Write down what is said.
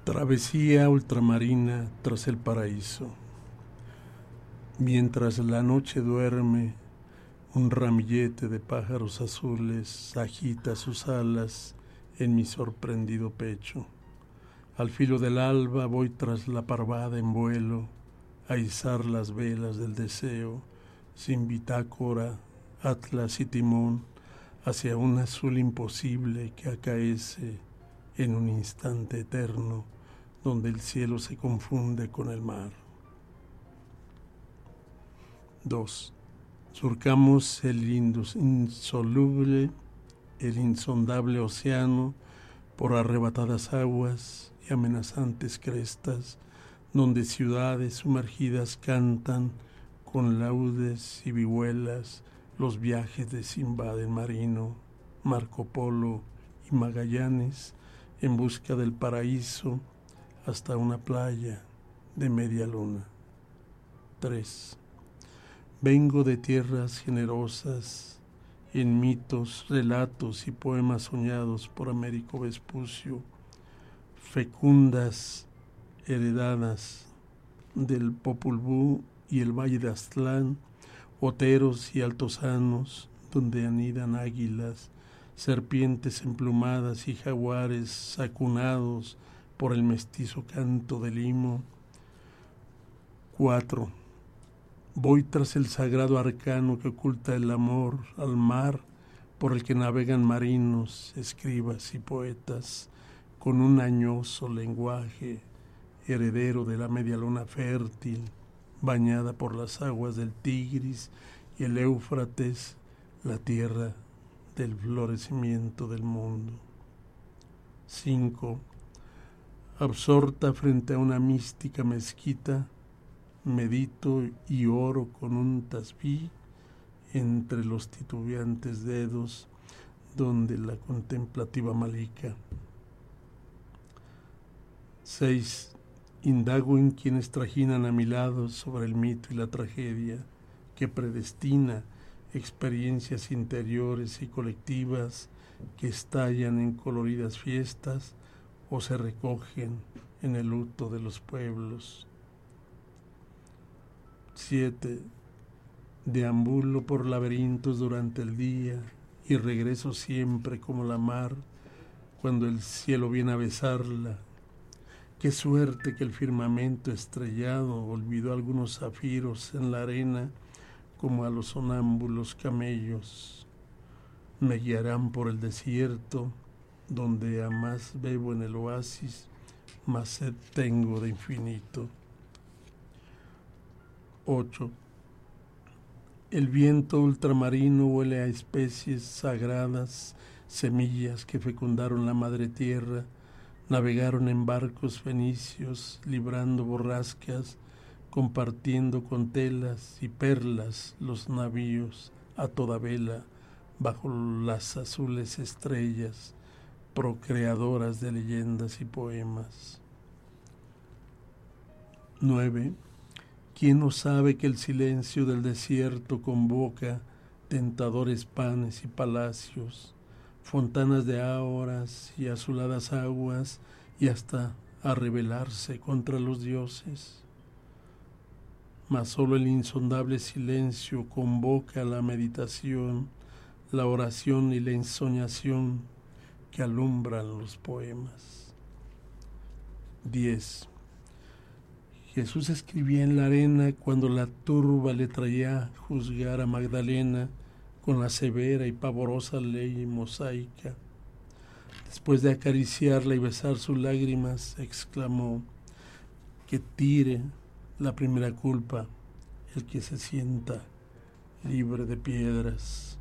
Travesía ultramarina tras el paraíso. Mientras la noche duerme, un ramillete de pájaros azules agita sus alas en mi sorprendido pecho. Al filo del alba voy tras la parvada en vuelo, a izar las velas del deseo, sin bitácora, atlas y timón, hacia un azul imposible que acaece en un instante eterno, donde el cielo se confunde con el mar. 2. Surcamos el insoluble, el insondable océano por arrebatadas aguas y amenazantes crestas, donde ciudades sumergidas cantan con laudes y vihuelas los viajes de Sinbad el marino, Marco Polo y Magallanes en busca del paraíso, hasta una playa de media luna. 3. Vengo de tierras generosas, en mitos, relatos y poemas soñados por Américo Vespucio, fecundas, heredadas del Popol Vuh y el Valle de Aztlán, oteros y altosanos, donde anidan águilas, serpientes emplumadas y jaguares acunados por el mestizo canto del limo. 4. Voy tras el sagrado arcano que oculta el amor al mar, por el que navegan marinos, escribas y poetas, con un añoso lenguaje, heredero de la media luna fértil, bañada por las aguas del Tigris y el Éufrates, la tierra del florecimiento del mundo. 5. Absorta frente a una mística mezquita, medito y oro con un tasbí entre los titubeantes dedos donde la contemplativa malika. 6. Indago en quienes trajinan a mi lado sobre el mito y la tragedia que predestina experiencias interiores y colectivas que estallan en coloridas fiestas o se recogen en el luto de los pueblos. 7. Deambulo por laberintos durante el día y regreso siempre como la mar cuando el cielo viene a besarla. Qué suerte que el firmamento estrellado olvidó algunos zafiros en la arena como a los sonámbulos camellos. Me guiarán por el desierto donde a más bebo en el oasis, más sed tengo de infinito. 8. El viento ultramarino huele a especies sagradas, semillas que fecundaron la madre tierra, navegaron en barcos fenicios, librando borrascas, compartiendo con telas y perlas los navíos a toda vela, bajo las azules estrellas, procreadoras de leyendas y poemas. 9. ¿Quién no sabe que el silencio del desierto convoca tentadores panes y palacios, fontanas de áuras y azuladas aguas, y hasta a rebelarse contra los dioses? Mas solo el insondable silencio convoca la meditación, la oración y la ensoñación que alumbran los poemas. 10. Jesús escribía en la arena cuando la turba le traía juzgar a Magdalena con la severa y pavorosa ley mosaica. Después de acariciarla y besar sus lágrimas, exclamó: que tire la primera culpa el que se sienta libre de piedras.